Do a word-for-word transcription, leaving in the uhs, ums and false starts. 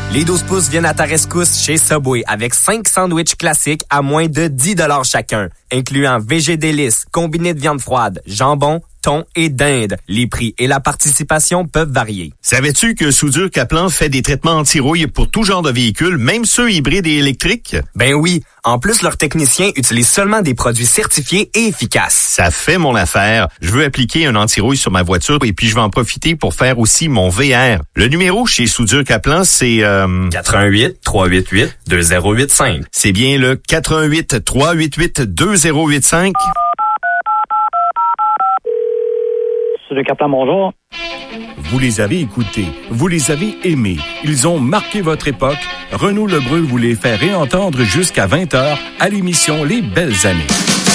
Les douze pouces viennent à ta rescousse chez Subway avec cinq sandwichs classiques à moins de dix dollars chacun, incluant V G délices, combiné de viande froide, jambon, thon et dinde. Les prix et la participation peuvent varier. Savais-tu que Soudure Kaplan fait des traitements anti-rouille pour tout genre de véhicules, même ceux hybrides et électriques? Ben oui. En plus, leurs techniciens utilisent seulement des produits certifiés et efficaces. Ça fait mon affaire. Je veux appliquer un anti-rouille sur ma voiture et puis je vais en profiter pour faire aussi mon V R. Le numéro chez Soudure Kaplan, c'est... Euh... quatre un huit, trois huit huit, deux zéro huit cinq. C'est bien le quatre un huit, trois huit huit, deux zéro huit cinq. Soudure Kaplan, bonjour. Vous les avez écoutés, vous les avez aimés. Ils ont marqué votre époque. Renaud Lebreu vous les fait réentendre jusqu'à vingt heures à l'émission Les Belles Années.